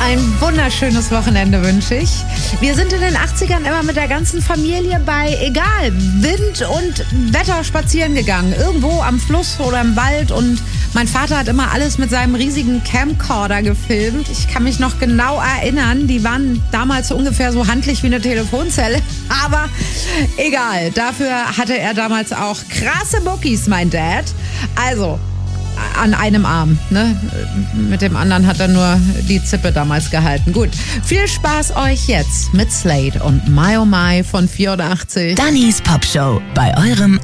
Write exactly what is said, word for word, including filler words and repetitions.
Ein wunderschönes Wochenende wünsche ich. Wir sind in den achtzigern immer mit der ganzen Familie bei, egal, Wind und Wetter spazieren gegangen. Irgendwo am Fluss oder im Wald. Und mein Vater hat immer alles mit seinem riesigen Camcorder gefilmt. Ich kann mich noch genau erinnern, die waren damals so ungefähr so handlich wie eine Telefonzelle. Aber egal, dafür hatte er damals auch krasse Muckis, mein Dad. Also, an einem Arm, ne? Mit dem anderen hat er nur die Zippe damals gehalten. Gut, viel Spaß euch jetzt mit Slade und My Oh My von vierundachtzig. Dannys Popshow bei eurem